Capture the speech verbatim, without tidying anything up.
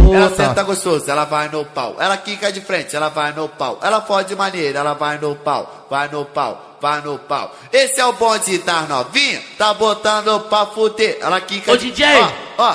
puta. Ela senta gostoso, ela vai no pau. Ela quica de frente, ela vai no pau. Ela fode maneira, ela vai no pau. Vai no pau, vai no pau. Esse é o bonde das novinhas, tá botando pra fuder. Ela quica Ô, de... D J! Ó, ó.